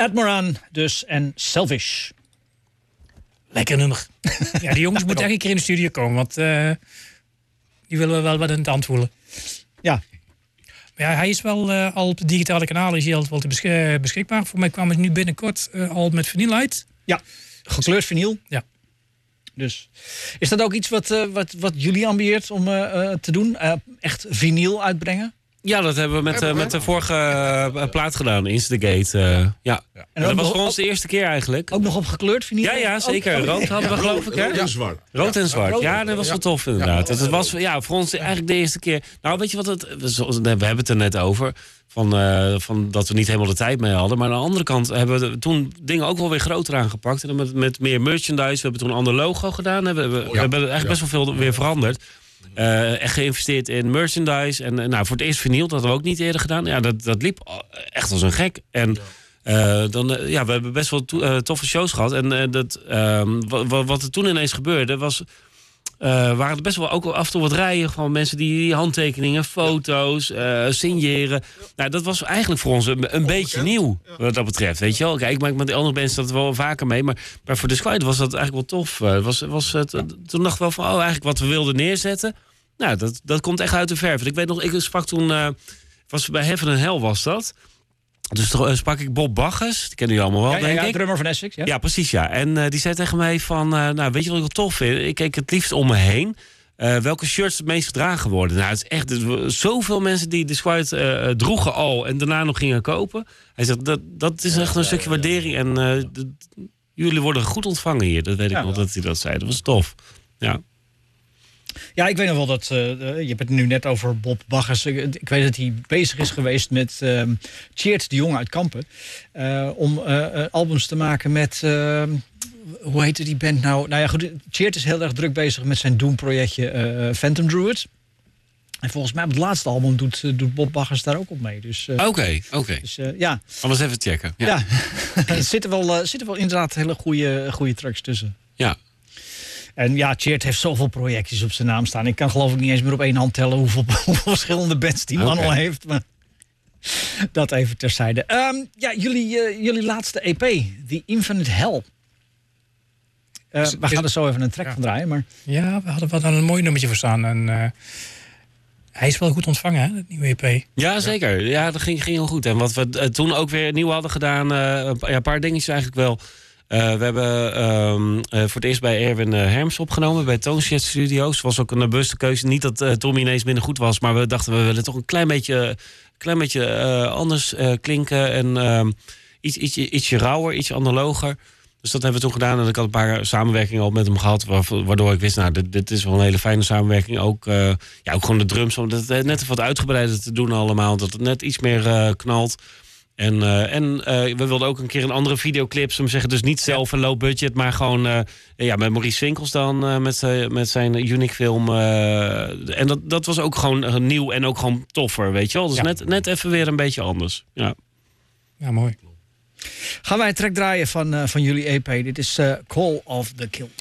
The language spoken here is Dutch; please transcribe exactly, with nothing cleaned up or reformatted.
Ed Moran dus en Selfish. Lekker nummer. Ja, die jongens moeten echt een keer in de studio komen, want uh, die willen we wel wat in het hand voelen. Ja. Maar ja, hij is wel uh, al op de digitale kanalen is hij al wel te besch- uh, beschikbaar. Voor mij kwam het nu binnenkort uh, al met vinyl uit. Ja, gekleurd vinyl. Ja. Dus is dat ook iets wat, uh, wat, wat jullie ambieert om uh, uh, te doen? Uh, echt vinyl uitbrengen? Ja, dat hebben we met, uh, met de vorige uh, plaat gedaan, Instigate. Uh, ja. ja. En, en dat was voor ons de eerste keer eigenlijk. Ook nog op gekleurd vinyl? Ja, ja, zeker. Oh, Rood hadden we ja, geloof ik, hè? Rood en zwart. Rood en zwart. Rood. Ja, dat was wel tof inderdaad. Ja, het was ja, voor ons eigenlijk de eerste keer. Nou, weet je wat het... We hebben het er net over. Van, uh, van dat we niet helemaal de tijd mee hadden. Maar aan de andere kant hebben we toen dingen ook wel weer groter aangepakt. En met, met meer merchandise. We hebben toen een ander logo gedaan. We hebben, we hebben eigenlijk best wel veel weer veranderd. Uh, echt geïnvesteerd in merchandise. En uh, nou, voor het eerst vinyl, dat hadden we ook niet eerder gedaan. Ja, dat, dat liep echt als een gek. En uh, dan, uh, ja, we hebben best wel to- uh, toffe shows gehad. En uh, dat, uh, wat, wat er toen ineens gebeurde, was... Uh, waren er best wel ook af en toe wat rijen van mensen die handtekeningen, foto's, uh, signeren. Nou, dat was eigenlijk voor ons een, een beetje nieuw, wat dat betreft. Weet je wel? Kijk, ik maak met de andere mensen dat wel vaker mee. Maar, maar voor Disquiet was dat eigenlijk wel tof. Uh, was, was het, uh, toen dacht ik wel van, oh, eigenlijk wat we wilden neerzetten. Nou, dat, dat komt echt uit de verf. Ik weet nog, ik sprak toen, uh, was bij Heaven and Hell was dat. Dus uh, sprak ik Bob Baggers, die kennen jullie allemaal wel, ja, ja, denk ja, ik. drummer van Essex, ja. Ja, precies, ja. En uh, die zei tegen mij van, uh, nou, weet je wat ik wel tof vind? Ik keek het liefst om me heen. Uh, welke shirts het meest gedragen worden? Nou, het is echt er, zoveel mensen die Disquiet uh, droegen al en daarna nog gingen kopen. Hij zegt, dat, dat is echt een stukje waardering. En uh, d- jullie worden goed ontvangen hier. Dat weet ik Ja. nog dat hij dat zei. Dat was tof. Ja. Ja, ik weet nog wel dat... Uh, je hebt het nu net over Bob Baggers. Ik weet dat hij bezig is geweest met uh, Tjeerd de Jong uit Kampen. Uh, om uh, albums te maken met... Uh, hoe heette die band nou? Nou ja, goed. Tjeerd is heel erg druk bezig met zijn Doom-projectje uh, Phantom Druid. En volgens mij op het laatste album doet, uh, doet Bob Baggers daar ook op mee. Dus, uh, Oké, okay, oké. Okay. Dus, uh, ja. Anders even checken. Ja, ja. er zitten wel, uh, zitten wel inderdaad hele goede, goede tracks tussen. Ja. En ja, Tjeerd heeft zoveel projectjes op zijn naam staan. Ik kan geloof ik niet eens meer op één hand tellen hoeveel, hoeveel verschillende bands die man okay. al heeft. Maar dat even terzijde. Um, ja, jullie, uh, jullie laatste E P, The Infinite Hell. Uh, we gaan er zo even een track ja. van draaien. Maar... Ja, we hadden wel een mooi nummertje voor staan. En, uh, hij is wel goed ontvangen, hè, het nieuwe E P. Ja, zeker. Ja, dat ging, ging heel goed. En wat we uh, toen ook weer nieuw hadden gedaan, uh, ja, een paar dingetjes eigenlijk wel. Uh, we hebben um, uh, voor het eerst bij Erwin uh, Herms opgenomen bij Toneshed Studios. Was ook een bewuste keuze. Niet dat uh, Tommy ineens minder goed was, maar we dachten we willen toch een klein beetje, klein beetje uh, anders uh, klinken. En uh, iets, ietsje, ietsje rauwer, iets analoger. Dus dat hebben we toen gedaan. En ik had een paar samenwerkingen al met hem gehad. Waardoor ik wist, nou, dit, dit is wel een hele fijne samenwerking. Ook, uh, ja, ook gewoon de drums. Om het net even wat uitgebreider te doen allemaal. Dat het net iets meer uh, knalt. En, uh, en uh, we wilden ook een keer een andere videoclip. Zullen we zeggen, dus niet zelf een low budget. Maar gewoon uh, ja, met Maurice Winkels dan. Uh, met, zijn, met zijn unique film. Uh, en dat, dat was ook gewoon uh, nieuw en ook gewoon toffer, weet je wel. Dus ja. net, net even weer een beetje anders. Ja, ja mooi. Gaan wij een track draaien van, uh, van jullie E P. Dit is uh, Call of the Killed.